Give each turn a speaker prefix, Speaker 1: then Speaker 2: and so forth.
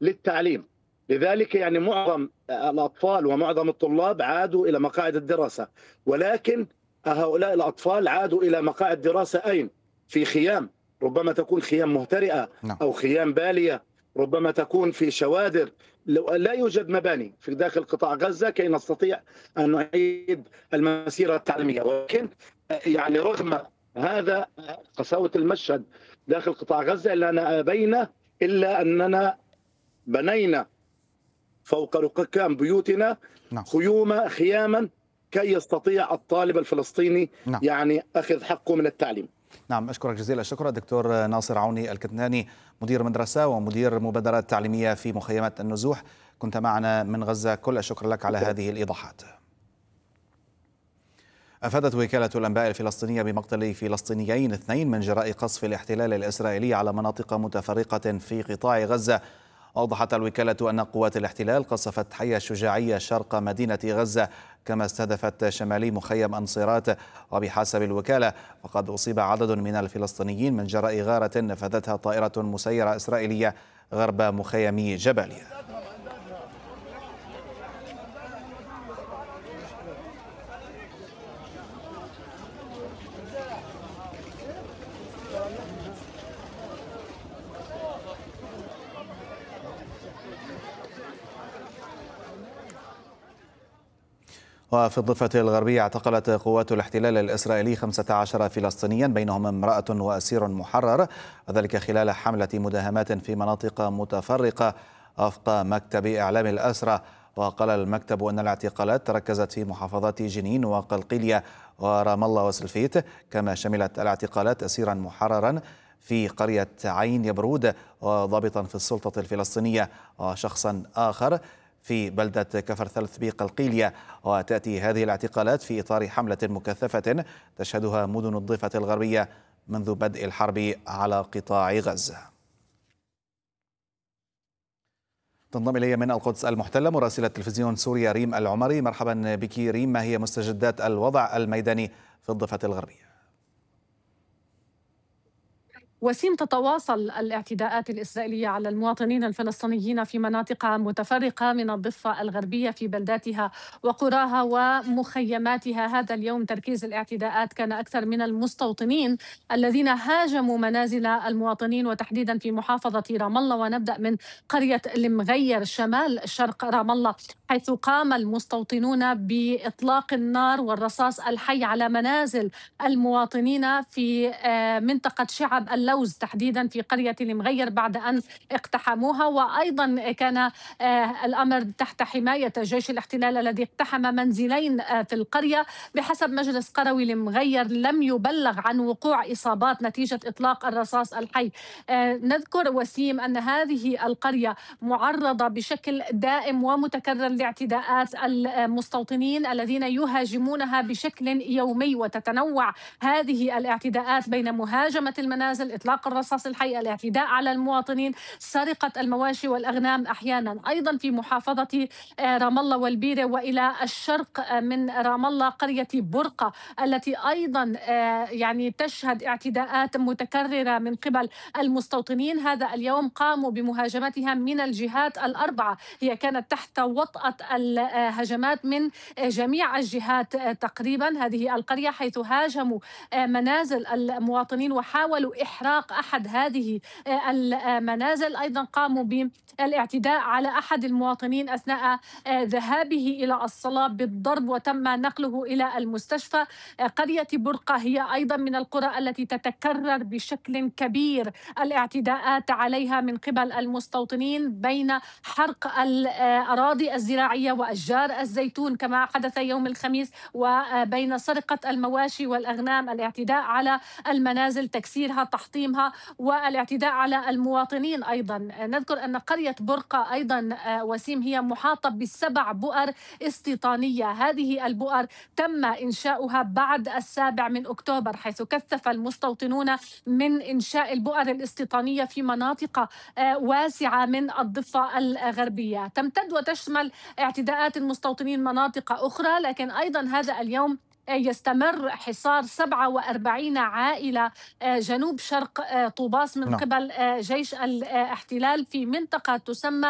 Speaker 1: للتعليم. لذلك يعني معظم الأطفال ومعظم الطلاب عادوا إلى مقاعد الدراسة، ولكن هؤلاء الأطفال عادوا إلى مقاعد دراسة أين؟ في خيام، ربما تكون خيام مهترئة
Speaker 2: نعم.
Speaker 1: أو خيام بالية، ربما تكون في شوادر. لا يوجد مباني في داخل قطاع غزة كي نستطيع أن نعيد المسيرة التعليمية. ولكن يعني رغم هذا قساوة المشهد داخل قطاع غزة إلا أننا بنينا فوق ركام بيوتنا
Speaker 2: نعم.
Speaker 1: خياما كي يستطيع الطالب الفلسطيني
Speaker 2: نعم.
Speaker 1: يعني أخذ حقه من التعليم.
Speaker 2: نعم، أشكرك جزيل الشكر الدكتور ناصر عوني الكتناني، مدير مدرسة ومدير مبادرات تعليمية في مخيمات النزوح، كنت معنا من غزة. كل الشكر لك على هذه الإيضاحات. أفادت وكالة الأنباء الفلسطينية بمقتل فلسطينيين 2 من جراء قصف الاحتلال الإسرائيلي على مناطق متفرقة في قطاع غزة. أوضحت الوكالة أن قوات الاحتلال قصفت حي الشجاعية شرق مدينة غزة، كما استهدفت شمالي مخيم أنصيرات. وبحسب الوكالة فقد أصيب عدد من الفلسطينيين من جراء غارة نفذتها طائرة مسيرة إسرائيلية غرب مخيم جباليا. وفي الضفة الغربية اعتقلت قوات الاحتلال الإسرائيلي 15 فلسطينيا بينهم امرأة وأسير محرر، وذلك خلال حملة مداهمات في مناطق متفرقة وفق مكتب إعلام الأسرى. وقال المكتب أن الاعتقالات تركزت في محافظات جنين وقلقيلية ورام الله وسلفيت، كما شملت الاعتقالات أسيرا محررا في قرية عين يبرود وضابطا في السلطة الفلسطينية وشخصا آخر في بلدة كفر ثلث بقلقيلية. وتأتي هذه الاعتقالات في إطار حملة مكثفة تشهدها مدن الضفة الغربية منذ بدء الحرب على قطاع غزة. تنضم إلي من القدس المحتلة مراسلة تلفزيون سوريا ريم العمري. مرحبا بك ريم، ما هي مستجدات الوضع الميداني في الضفة الغربية؟
Speaker 3: وسيم، تتواصل الاعتداءات الإسرائيلية على المواطنين الفلسطينيين في مناطق متفرقة من الضفة الغربية في بلداتها وقراها ومخيماتها. هذا اليوم تركيز الاعتداءات كان أكثر من المستوطنين الذين هاجموا منازل المواطنين وتحديدا في محافظة رام الله. ونبدأ من قرية المغير شمال شرق رام الله، حيث قام المستوطنون بإطلاق النار والرصاص الحي على منازل المواطنين في منطقة شعب اللوز تحديدا في قرية المغير بعد أن اقتحموها. وأيضا كان الأمر تحت حماية جيش الاحتلال الذي اقتحم منزلين في القرية. بحسب مجلس قروي المغير لم يبلغ عن وقوع إصابات نتيجة إطلاق الرصاص الحي. نذكر وسيم أن هذه القرية معرضة بشكل دائم ومتكرر لاعتداءات المستوطنين الذين يهاجمونها بشكل يومي، وتتنوع هذه الاعتداءات بين مهاجمة المنازل، إطلاق الرصاص الحي، الاعتداء على المواطنين، سرقة المواشي والأغنام أحيانا. أيضا في محافظة رام الله والبيرة وإلى الشرق من رام الله قرية برقة التي أيضا يعني تشهد اعتداءات متكررة من قبل المستوطنين. هذا اليوم قاموا بمهاجمتها من الجهات الأربعة، هي كانت تحت وطأة الهجمات من جميع الجهات تقريبا هذه القرية، حيث هاجموا منازل المواطنين وحاولوا إحراق أحد هذه المنازل. أيضا قاموا بالاعتداء على أحد المواطنين أثناء ذهابه إلى الصلاة بالضرب وتم نقله إلى المستشفى. قرية برقة هي أيضا من القرى التي تتكرر بشكل كبير الاعتداءات عليها من قبل المستوطنين، بين حرق الأراضي الزراعية وأشجار الزيتون كما حدث يوم الخميس، وبين سرقة المواشي والأغنام، الاعتداء على المنازل، تكسيرها، تحطيمها، والاعتداء على المواطنين. أيضا نذكر أن قرية برقة أيضا وسيم هي محاطة ب7 بؤر استيطانية. هذه البؤر تم إنشاؤها بعد 7 أكتوبر، حيث كثف المستوطنون من إنشاء البؤر الاستيطانية في مناطق واسعة من الضفة الغربية. تمتد وتشمل اعتداءات المستوطنين مناطق أخرى، لكن أيضا هذا اليوم يستمر حصار 47 عائلة جنوب شرق طوباس من قبل جيش الاحتلال في منطقة تسمى